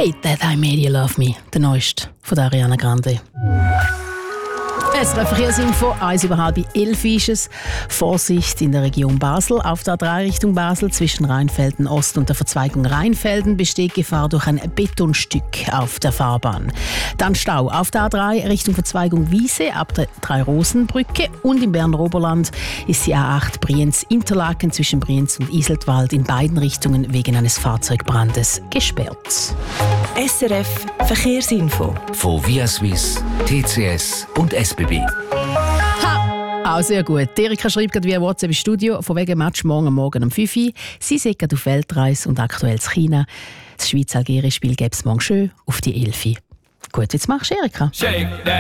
Hate That I Made You Love Me, der neueste von Ariana Grande. SRF Verkehrsinfo, 11:30 ist es. Vorsicht in der Region Basel. Auf der A3 Richtung Basel zwischen Rheinfelden Ost und der Verzweigung Rheinfelden besteht Gefahr durch ein Betonstück auf der Fahrbahn. Dann Stau auf der A3 Richtung Verzweigung Wiese ab der Drei-Rosen-Brücke und im Berner Oberland ist die A8 Brienz-Interlaken zwischen Brienz und Iseltwald in beiden Richtungen wegen eines Fahrzeugbrandes gesperrt. SRF Verkehrsinfo. Von Via Suisse, TCS und SBB. Auch sehr gut. Erika schreibt gerade via WhatsApp im Studio, von wegen Match morgen um 5 Uhr. Sie sind gerade auf Weltreise und aktuell in China. Das Schweiz-Algerien-Spiel gäbe es morgen schön auf die 11 Uhr. Gut, jetzt machst du, Erika. Shake that.